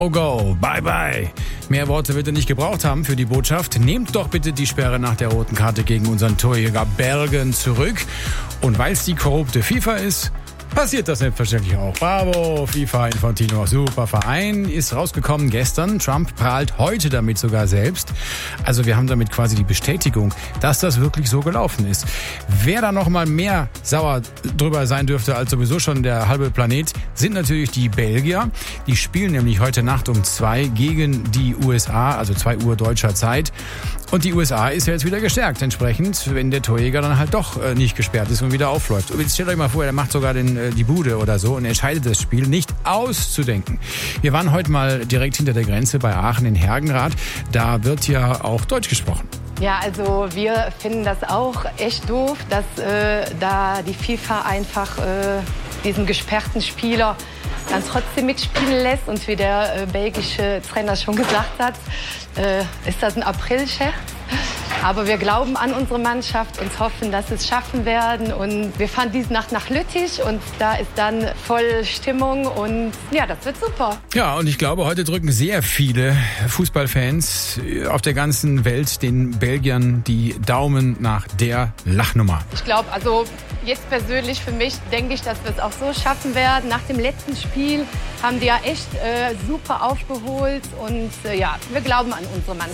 Go, bye bye. Mehr Worte wird er nicht gebraucht haben für die Botschaft. Nehmt doch bitte die Sperre nach der roten Karte gegen unseren Torjäger Bergen zurück. Und weil es die korrupte FIFA ist, passiert das selbstverständlich auch. Bravo, FIFA, Infantino, super Verein. Ist rausgekommen gestern. Trump prahlt heute damit sogar selbst. Also wir haben damit quasi die Bestätigung, dass das wirklich so gelaufen ist. Wer da noch mal mehr sauer drüber sein dürfte als sowieso schon der halbe Planet, sind natürlich die Belgier. Die spielen nämlich heute Nacht um 2 gegen die USA, also 2 Uhr deutscher Zeit. Und die USA ist ja jetzt wieder gestärkt entsprechend, wenn der Torjäger dann halt doch nicht gesperrt ist und wieder aufläuft. Und jetzt stellt euch mal vor, der macht sogar die Bude oder so und entscheidet das Spiel, nicht auszudenken. Wir waren heute mal direkt hinter der Grenze bei Aachen in Hergenrath. Da wird ja auch Deutsch gesprochen. Ja, also wir finden das auch echt doof, dass da die FIFA einfach diesen gesperrten Spieler dann trotzdem mitspielen lässt. Und wie der belgische Trainer schon gesagt hat, ist das ein Aprilscherz. Aber wir glauben an unsere Mannschaft und hoffen, dass sie es schaffen werden. Und wir fahren diese Nacht nach Lüttich und da ist dann voll Stimmung und ja, das wird super. Ja, und ich glaube, heute drücken sehr viele Fußballfans auf der ganzen Welt den Belgiern die Daumen nach der Lachnummer. Ich glaube, also jetzt persönlich für mich denke ich, dass wir es auch so schaffen werden. Nach dem letzten Spiel haben die ja echt super aufgeholt und ja, wir glauben an unsere Mannschaft.